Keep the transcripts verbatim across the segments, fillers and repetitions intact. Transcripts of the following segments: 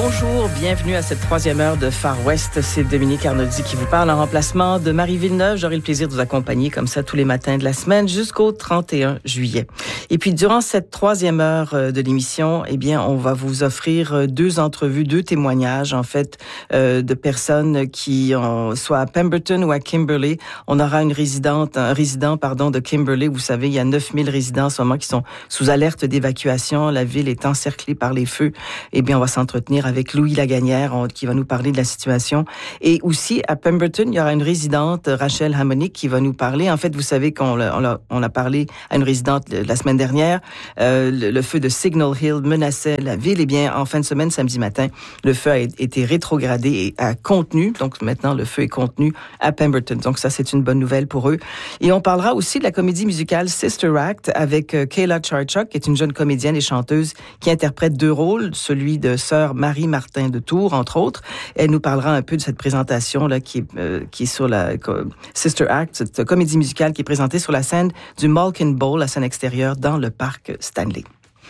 Bonjour, bienvenue à cette troisième heure de Far West. C'est Dominique Arnoldi qui vous parle en remplacement de Marie Villeneuve. J'aurai le plaisir de vous accompagner comme ça tous les matins de la semaine jusqu'au trente et un juillet. Et puis, durant cette troisième heure de l'émission, eh bien, on va vous offrir deux entrevues, deux témoignages, en fait, euh, de personnes qui, ont, soit à Pemberton ou à Kimberley. On aura une résidente, un résident, pardon, de Kimberley. Vous savez, il y a neuf mille résidents en ce moment qui sont sous alerte d'évacuation. La ville est encerclée par les feux. Eh bien, on va s'entretenir avec Louis Laganière, on, qui va nous parler de la situation. Et aussi, à Pemberton, il y aura une résidente, Rachel Hamonic, qui va nous parler. En fait, vous savez qu'on l'a, on a, on a parlé à une résidente la semaine dernière. Euh, le, le feu de Signal Hill menaçait la ville. Eh bien, en fin de semaine, samedi matin, le feu a été rétrogradé et a contenu. Donc, maintenant, le feu est contenu à Pemberton. Donc, ça, c'est une bonne nouvelle pour eux. Et on parlera aussi de la comédie musicale Sister Act avec euh, Kayla Charchuk, qui est une jeune comédienne et chanteuse qui interprète deux rôles, celui de sœur Marie-Martin de Tours, entre autres. Elle nous parlera un peu de cette présentation là qui est, euh, qui est sur la euh, Sister Act, cette comédie musicale qui est présentée sur la scène du Malkin Bowl, la scène extérieure dans le parc Stanley.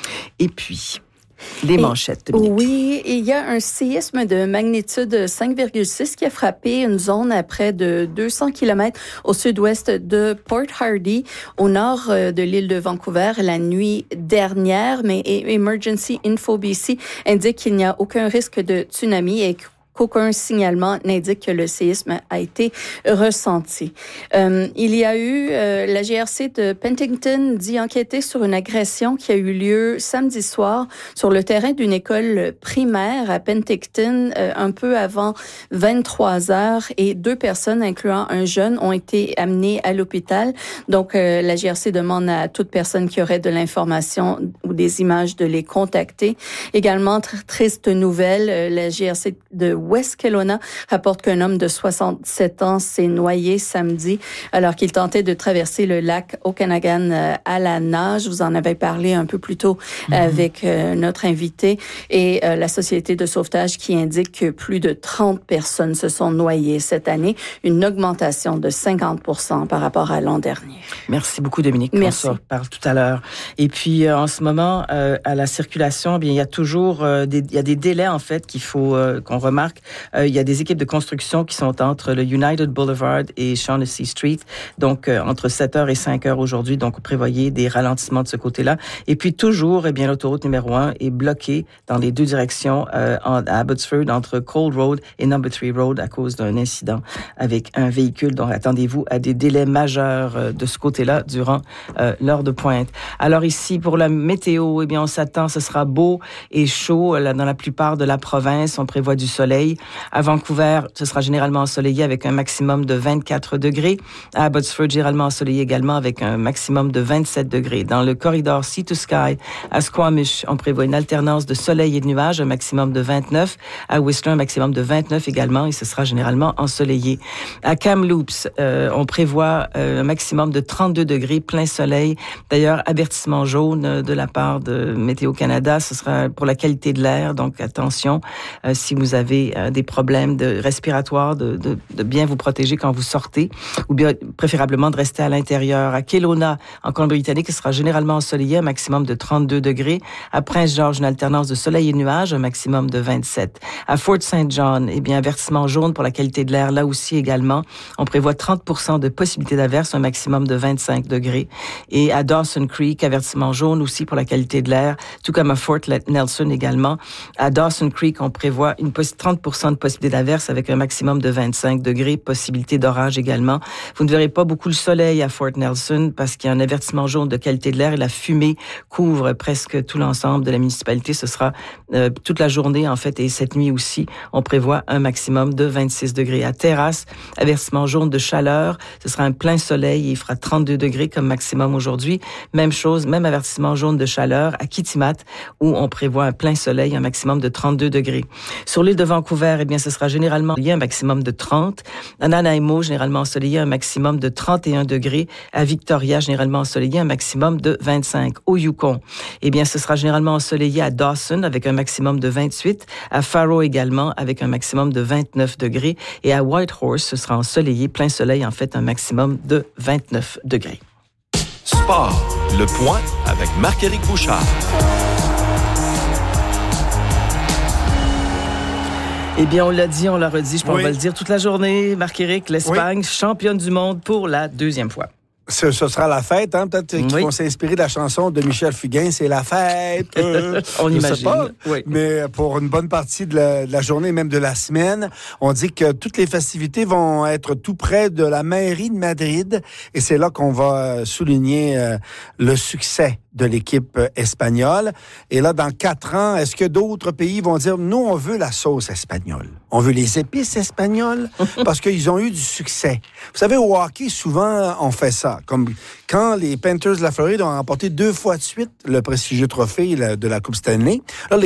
Et puis, les et, manchettes. Oui, il y a un séisme de magnitude cinq virgule six qui a frappé une zone à près de deux cents kilomètres au sud-ouest de Port Hardy, au nord de l'île de Vancouver, la nuit dernière. Mais Emergency Info B C indique qu'il n'y a aucun risque de tsunami et qu'aucun signalement n'indique que le séisme a été ressenti. Euh, il y a eu, euh, la G R C de Penticton dit enquêter sur une agression qui a eu lieu samedi soir sur le terrain d'une école primaire à Penticton, euh, un peu avant vingt-trois heures, et deux personnes, incluant un jeune, ont été amenées à l'hôpital. Donc, euh, la G R C demande à toute personne qui aurait de l'information ou des images de les contacter. Également, tr- triste nouvelle, euh, la G R C de West Kelowna rapporte qu'un homme de soixante-sept ans s'est noyé samedi alors qu'il tentait de traverser le lac Okanagan à la nage. Je vous en avais parlé un peu plus tôt mm-hmm. avec euh, notre invité et euh, la Société de sauvetage qui indique que plus de trente personnes se sont noyées cette année, une augmentation de cinquante pour cent par rapport à l'an dernier. Merci beaucoup, Dominique. Merci. On se reparle tout à l'heure. Et puis, euh, en ce moment, euh, à la circulation, bien, il y a toujours euh, des, il y a des délais, en fait, qu'il faut euh, qu'on remarque. Euh, il y a des équipes de construction qui sont entre le United Boulevard et Shaughnessy Street, donc euh, entre sept heures et cinq heures aujourd'hui. Donc, prévoyez des ralentissements de ce côté-là. Et puis, toujours, eh bien, l'autoroute numéro un est bloquée dans les deux directions euh, en, à Abbotsford, entre Cole Road et Number three Road, à cause d'un incident avec un véhicule. Donc, attendez-vous à des délais majeurs euh, de ce côté-là durant euh, l'heure de pointe. Alors, ici, pour la météo, eh bien, on s'attend, ce sera beau et chaud là, dans la plupart de la province. On prévoit du soleil. À Vancouver, ce sera généralement ensoleillé avec un maximum de vingt-quatre degrés. À Abbotsford, généralement ensoleillé également avec un maximum de vingt-sept degrés. Dans le corridor Sea to Sky, à Squamish, on prévoit une alternance de soleil et de nuages, un maximum de vingt-neuf. À Whistler, un maximum de vingt-neuf également, et ce sera généralement ensoleillé. À Kamloops, euh, on prévoit euh, un maximum de trente-deux degrés, plein soleil. D'ailleurs, avertissement jaune de la part de Météo Canada, ce sera pour la qualité de l'air, donc attention euh, si vous avez euh, des problèmes de respiratoires, de, de, de bien vous protéger quand vous sortez, ou bien préférablement de rester à l'intérieur. À Kelowna, en Colombie-Britannique, ce sera généralement ensoleillé, un maximum de trente-deux degrés. À Prince-Georges, une alternance de soleil et nuages, un maximum de vingt-sept. À Fort Saint John, eh bien, avertissement jaune pour la qualité de l'air, là aussi également. On prévoit trente pour cent de possibilité d'averse, un maximum de vingt-cinq degrés. Et à Dawson Creek, avertissement jaune aussi pour la qualité de l'air, tout comme à Fort Nelson également. À Dawson Creek, on prévoit une trente pour cent de possibilité d'averse avec un maximum de vingt-cinq degrés, possibilité d'orage également. Vous ne verrez pas beaucoup le soleil à Fort Nelson parce qu'il y a un avertissement jaune de qualité de l'air et la fumée couvre presque tout l'ensemble de la municipalité. Ce sera euh, toute la journée en fait et cette nuit aussi, on prévoit un maximum de vingt-six degrés. À Terrasse, avertissement jaune de chaleur, ce sera un plein soleil et il fera trente-deux degrés comme maximum aujourd'hui. Même chose, même avertissement jaune de chaleur à Kitimat où on prévoit un plein soleil, un maximum de trente-deux degrés. Sur l'île de Vancouver, eh bien, ce sera généralement ensoleillé, un maximum de trente. À Nanaimo, généralement ensoleillé, un maximum de trente et un degrés. À Victoria, généralement ensoleillé, un maximum de vingt-cinq. Au Yukon, eh bien, ce sera généralement ensoleillé à Dawson avec un maximum de vingt-huit. À Faro également avec un maximum de vingt-neuf degrés. Et à Whitehorse, ce sera ensoleillé, plein soleil, en fait, un maximum de vingt-neuf degrés. Sport, le point avec Marc-Éric Bouchard. Eh bien, on l'a dit, on l'a redit, je pense Oui. qu'on va le dire toute la journée. Marc-Éric, l'Espagne, oui. championne du monde pour la deuxième fois. Ce, ce sera la fête, hein? Peut-être qu'ils oui. vont s'inspirer de la chanson de Michel Fugain, c'est la fête. Euh, on je imagine. Sais pas, oui. Mais pour une bonne partie de la, de la journée, même de la semaine, on dit que toutes les festivités vont être tout près de la mairie de Madrid, et c'est là qu'on va souligner euh, le succès de l'équipe espagnole. Et là, dans quatre ans, est-ce que d'autres pays vont dire, nous, on veut la sauce espagnole, on veut les épices espagnoles, parce qu'ils ont eu du succès. Vous savez, au hockey, souvent, on fait ça. Comme quand les Panthers de la Floride ont remporté deux fois de suite le prestigieux trophée de la Coupe Stanley, là, les